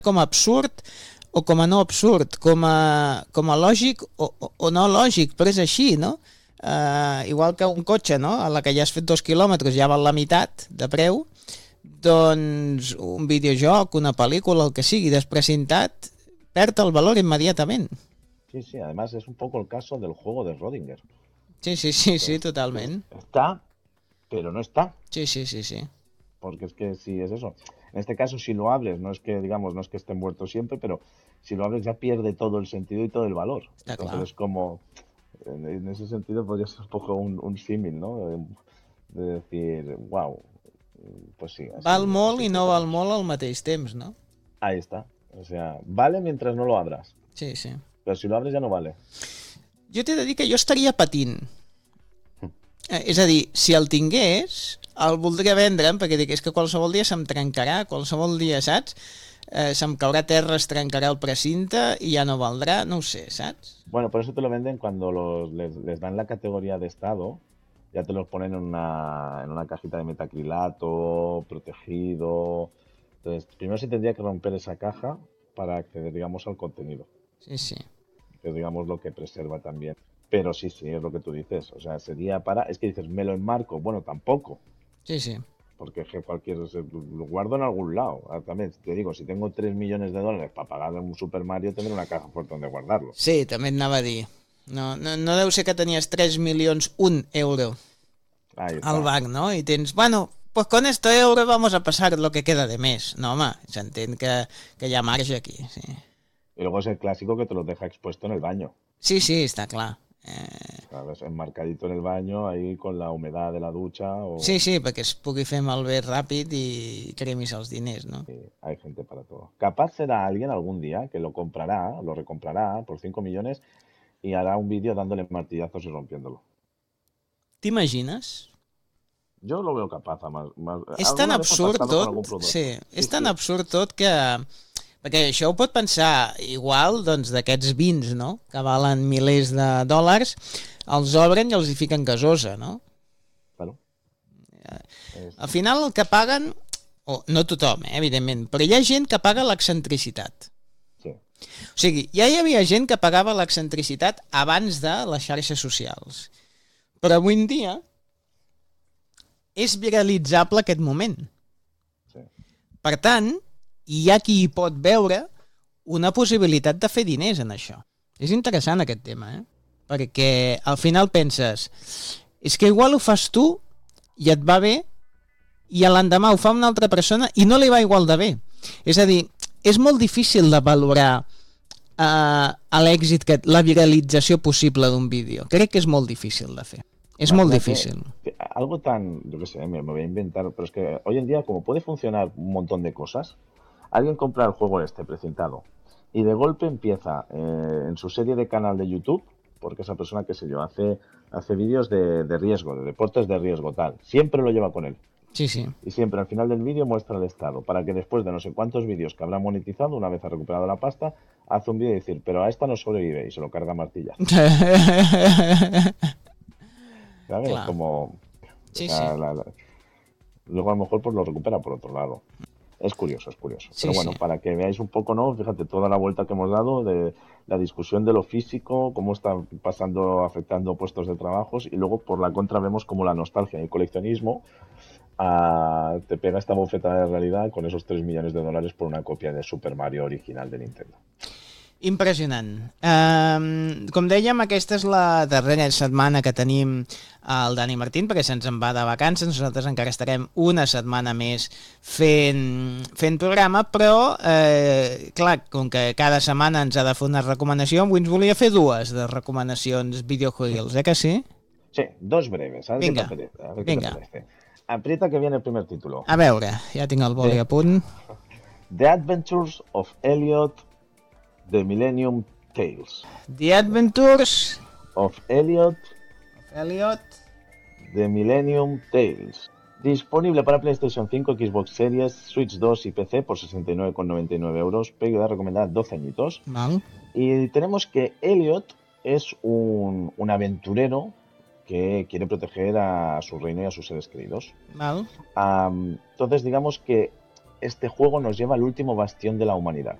com a absurd o com a no absurd, com a lògic o no lògic, però és així, no? Igual que un cotxe, no? A la que ja has fet 2 quilòmetres ja val la meitat de preu, doncs un videojoc, una pel·lícula, el que sigui, desprecintat, perd el valor immediatament. Sí, sí, además es un poco el caso del juego de Rödinger. Sí, totalment. Está, pero no está. Sí. Porque es que si es eso. En este caso, si lo abres, no es que, digamos, no es que esté muerto siempre, pero si lo abres ya pierde todo el sentido y todo el valor. Está Entonces claro. es como, en ese sentido podría ser un poco un símil, ¿no? De decir, wow, pues sí. Val molt así i no val tenemos. molt al mateix temps, no? Ahí está. O sea, vale mientras no lo abras. Sí. Pero si lo abres ya no vale. Jo t'he de dir que jo estaria patint. És a dir, si el tingués, el voldria vendre'm, perquè dic, és que qualsevol dia se'm trencarà, qualsevol dia, saps? Se'm caurà a terra, es trencarà el precinte i ja no valdrà, no ho sé, saps? Bueno, por eso te lo venden cuando les dan la categoría de estado, ya te los ponen en una cajita de metacrilato, protegido. Entonces, primero se tendría que romper esa caja para acceder, digamos, al contenido, Sí. que es, digamos, lo que preserva también. Pero sí, es lo que tú dices. O sea, sería para... Es que dices, ¿me lo enmarco? Bueno, tampoco. Sí. Porque lo guardo en algún lado. También te digo, si tengo 3 millones de dólares para pagar un Super Mario, tendré una caja fuerte donde guardarlo. Sí, també et anava a dir. No deu ser que tenies 3 milions, un euro Ahí está. al banc, no? I tens, bueno, pues con este euro vamos a pasar lo que queda de mes. No, home, s'entén que hi ha marge aquí, sí. Y luego es el clásico que te lo deja expuesto en el baño. Sí, està clar. ¿Sabes? Enmarcadito en el baño, ahí con la humedad de la ducha. Sí, perquè es pugui fer malbé ràpid i cremis els diners, no? Sí, hay gente para todo. Capaz será alguien algún día que lo comprará, lo recomprará por 5 millones y hará un vídeo dándole martillazos y rompiéndolo. T'imagines? Yo lo veo capaz. És tan absurd tot, sí, és tan absurd tot que... Perquè això ho pot pensar igual, doncs, d'aquests vins, no?, que valen milers de dòlars, els obren i els hi fiquen gasosa, no? Claro. Al final el que paguen, no tothom, evidentment, però hi ha gent que paga l'excentricitat. Sí. O sigui, ja hi havia gent que pagava l'excentricitat abans de les xarxes socials. Però avui en dia és viralitzable aquest moment. Sí. Per tant, hi ha qui hi pot veure una possibilitat de fer diners en això. És interessant aquest tema, perquè al final penses, és que igual ho fas tu i et va bé i l'endemà ho fa una altra persona i no li va igual de bé. És a dir, és molt difícil de valorar l'èxit, la viralització possible d'un vídeo. Crec que és molt difícil de fer. Es muy difícil. Algo tan, yo qué sé, me voy a inventar, pero es que hoy en día, como puede funcionar un montón de cosas, alguien compra el juego precintado y de golpe empieza en su serie de canal de YouTube, porque esa persona, qué sé yo, hace vídeos de riesgo, de deportes de riesgo, tal. Siempre lo lleva con él. Sí. Y siempre al final del vídeo muestra el estado, para que después de no sé cuántos vídeos que habrá monetizado, una vez ha recuperado la pasta, hace un vídeo y decir, pero a esta no sobrevive, y se lo carga a martillas. ¿Sabes? Claro. Como... Sí. Luego a lo mejor pues lo recupera por otro lado. Es curioso. Sí, pero bueno, para que veáis un poco, ¿no? Fíjate, toda la vuelta que hemos dado de la discusión de lo físico, cómo está afectando puestos de trabajos, y luego por la contra vemos cómo la nostalgia y el coleccionismo te pega esta bofetada de realidad con esos 3 millones de dólares por una copia de Super Mario original de Nintendo. Impressionant. Com dèiem, aquesta és la darrera setmana que tenim el Dani Martín, perquè se'ns en va de vacances. Nosaltres encara estarem una setmana més fent programa, però, clar, com que cada setmana ens ha de fer una recomanació, avui ens volia fer dues de recomanacions videojuegos, que sí? Sí, dos breves. A ver Vinga. qué te parece. Aprieta que viene el primer título. A veure, ja tinc el boli a punt. The Adventures of Elliot The Millennium Tales. The Adventures of Elliot The Millennium Tales. Disponible para PlayStation 5, Xbox Series, Switch 2 y PC por 69,99 euros. Periodo recomendada 12 añitos. Mal. Y tenemos que Elliot es un aventurero que quiere proteger a su reino y a sus seres queridos. Mal. Entonces digamos que este juego nos lleva al último bastión de la humanidad.